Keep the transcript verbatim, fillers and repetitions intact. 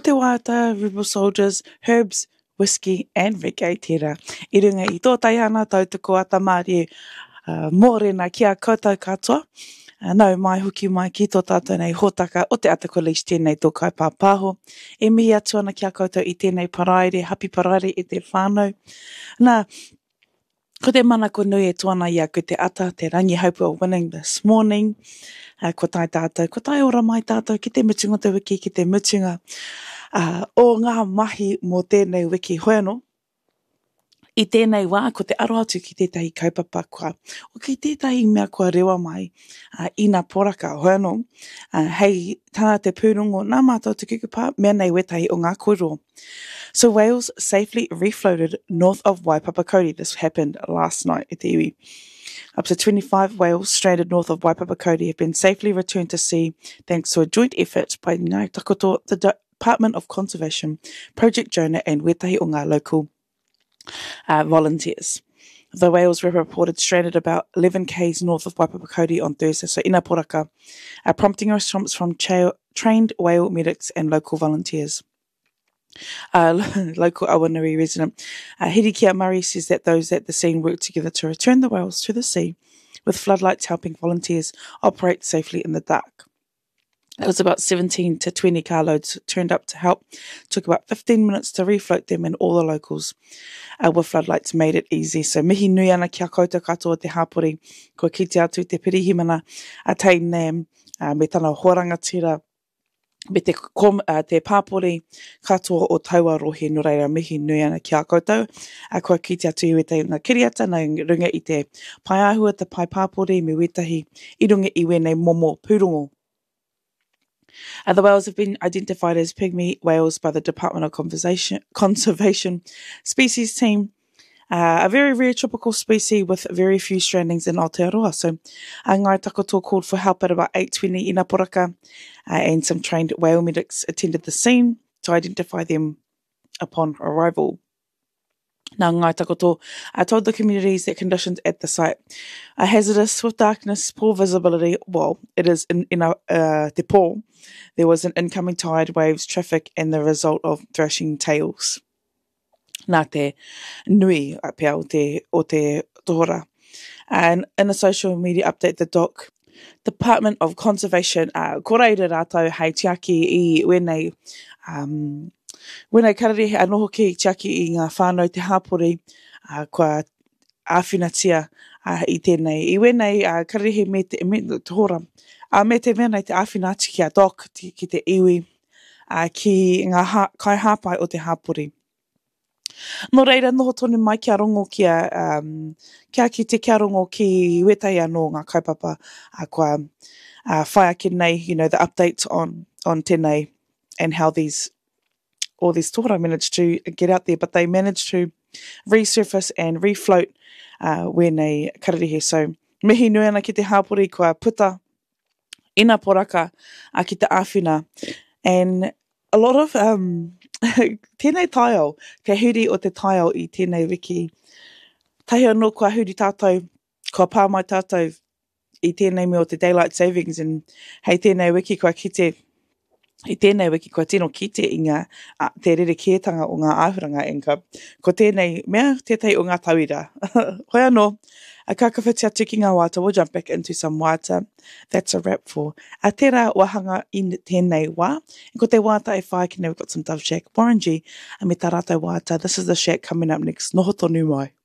te wāta, rebel soldiers, herbs, whiskey and reggae tērā. I runga i tō taihana tautoko a tamari uh, mōrena kia koutou katoa. Uh, nau mai huki mai ki tō tātou nei hōtaka o te atako leash tēnei tō kai pāpāho. E mihi atu ana kia koutou i tēnei paraire, happy paraire i te whānau. Nā, ko te manako nui e tuana ia ko te ata, te rangi hope of winning this morning. Uh, ko tai tātou, ko tai ora mai tātou, ki te mutunga te wiki, ki te mutunga uh, o ngā mahi mō tēnei wiki hoeno. I tēnei wā, ko te aro atu ki tētahi kaupapa kua, o ki tētahi mea kua rewa mai uh, i nā poraka hoeno. Uh, hei tāna te pūrongo, nā mātou te kukupā, mea nei wetahi o ngā koro. So whales safely refloated north of Waipapa. This happened last night at the iwi. Up to twenty-five whales stranded north of Waipapa have been safely returned to sea thanks to a joint effort by Ngāi Takoto, the Department of Conservation, Project Jonah and wetahi o ngā local uh, volunteers. The whales were reported stranded about eleven k's north of Waipapa on Thursday, so ina poraka, uh, prompting a response from cha- trained whale medics and local volunteers. Uh, local Awanui resident uh, Hirikia Murray says that those at the scene worked together to return the whales to the sea, with floodlights helping volunteers operate safely in the dark. It was about seventeen to twenty carloads turned up to help. It took about fifteen minutes to refloat them, and all the locals uh, with floodlights made it easy. So mihi nui ana kia koutou katoa te hapori, ko kite atu te pirihimana a tei nem, uh, me tana horangatira, me te, kom, uh, te pāpori katoa o taua rohe no reira mihi nui ana kia koutou. A kua kite atu i wetahi ngā kiriata na runga i te pai ahua, te pai pāpori, me wetahi i runga i wenei momo pūrongo. Uh, the whales have been identified as pygmy whales by the Department of Conservation, Conservation Species Team, uh, a very rare tropical species with very few strandings in Aotearoa. So, uh, Ngāi Takoto called for help at about eight twenty in Poraka, uh, and some trained whale medics attended the scene to identify them upon arrival. Now, Ngāi Takoto uh, told the communities that conditions at the site are hazardous with darkness, poor visibility. Well, it is in, in a, uh, Te Pō. There was an incoming tide, waves, traffic, and the result of thrashing tails. Nā te nui a pia o te, o te tohora. And in a social media update, the doc, Department of Conservation, uh, ko reira rātou hei tiaki i wenei, um, Wenei kararehe anoho ki tiaki i ngā whānau te hāpori, uh, kua āwhinatia uh, i tēnei. I wenei uh, kararehe me te, me te hora, uh, me te mea te āwhinati ki a doc, ki, ki te iwi, uh, ki ngā ha, kai hāpai o te hāpori. Nō reira, noho tonu mai kia rongo kia, um, kia ki te kia rongo ki wetahi anō ngā kaupapa, uh, kua uh, whai ake nei, you know, the updates on, on tēnei and how these all these tohara managed to get out there, but they managed to resurface and refloat uh, wēnei kararehe. So, mihi nui ana ki te hāpori kua puta ina poraka a ki te āwhina. And a lot of um, tēnei taiao, ka huri o te taiao i tēnei wiki. Tahi anō kua huri tātou, kua pā mai tātou i tēnei me o te daylight savings, and hei tēnei wiki kua kite I tēnei wiki kua tino kite i ngā uh, te rerekētanga o ngā āhuranga enka. Ko tēnei mea tētai o ngā tauira. Hoi anō, a kakawhiti atu ki ngā wāta. We'll jump back into some wāta. That's a wrap for a tērā wahanga in tēnei wā. And ko te wāta e whai ki we've got some Dove Shack, Warren G, and me tā rātou wāta. This is the Shack coming up next. Noho tonu mai.